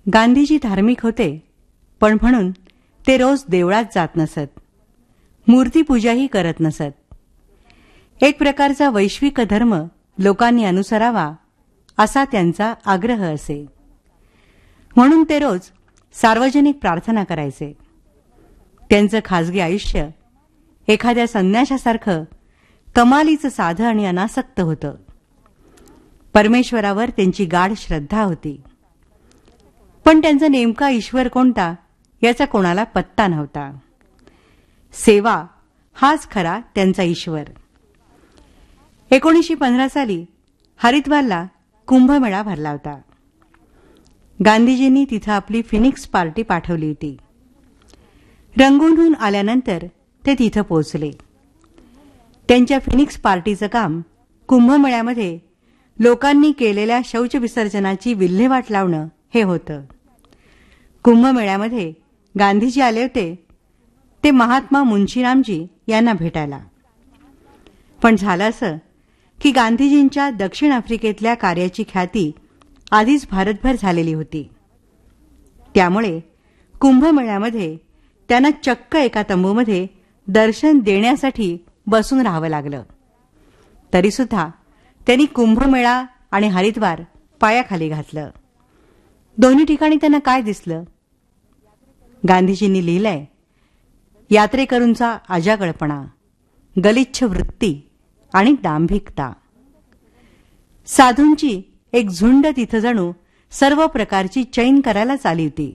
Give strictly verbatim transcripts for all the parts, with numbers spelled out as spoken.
गांधीजी धार्मिक होते, पण म्हणून ते रोज देवळात जात नसत, मूर्तीपूजाही करत नसत. एक प्रकारचा वैश्विक धर्म लोकांनी अनुसरावा असा त्यांचा आग्रह असे. म्हणून ते रोज सार्वजनिक प्रार्थना करायचे. त्यांचं खाजगी आयुष्य एखाद्या संन्याशासारखं कमालीचं साधं आणि अनासक्त होतं. परमेश्वरावर त्यांची गाढ श्रद्धा होती, पण त्यांचा नेमका ईश्वर कोणता याचा कोणाला पत्ता नव्हता. सेवा हाच खरा त्यांचा ईश्वर. एकोणीसशे पंधरा साली हरिद्वारला कुंभमेळा भरला होता. गांधीजींनी तिथं आपली फिनिक्स पार्टी पाठवली होती. रंगूनहून आल्यानंतर ते तिथं पोहोचले. त्यांच्या फिनिक्स पार्टीचं काम कुंभमेळ्यामध्ये लोकांनी केलेल्या शौचविसर्जनाची विल्हेवाट लावणं हे होतं. कुंभमेळ्यामध्ये गांधीजी आले होते ते महात्मा मुन्शीरामजी यांना भेटायला. पण झालं असं की गांधीजींच्या दक्षिण आफ्रिकेतल्या कार्याची ख्याती आधीच भारतभर झालेली होती. त्यामुळे कुंभमेळ्यामध्ये त्यांना चक्क एका तंबूमध्ये दर्शन देण्यासाठी बसून राहावं लागलं. तरीसुद्धा त्यांनी कुंभमेळा आणि हरिद्वार पायाखाली घातलं. दोन्ही ठिकाणी त्यांना काय दिसलं? गांधीजींनी लिहिलंय, यात्रेकरूंचा अजागळपणा, गलिच्छ वृत्ती आणि दांभिकता. साधूंची एक झुंड तिथं जणू सर्व प्रकारची चैन करायलाच आली होती.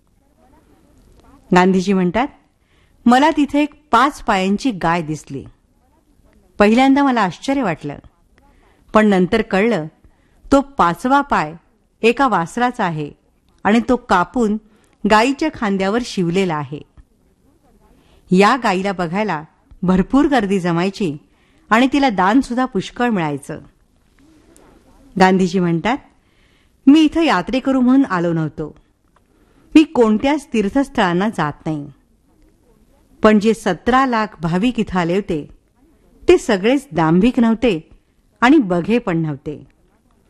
गांधीजी म्हणतात, मला तिथे एक पाच पायांची गाय दिसली. पहिल्यांदा मला आश्चर्य वाटलं, पण नंतर कळलं तो पाचवा पाय एका वासराचा आहे आणि तो कापून गायीच्या खांद्यावर शिवलेला आहे. या गायीला बघायला भरपूर गर्दी जमायची आणि तिला दान सुद्धा पुष्कळ मिळायचं. गांधीजी म्हणतात, मी इथं यात्रेकरू म्हणून आलो नव्हतो. मी कोणत्याच तीर्थस्थळांना जात नाही. पण जे सतरा लाख भाविक इथं आले होते ते सगळेच दांभिक नव्हते आणि बघे पण नव्हते.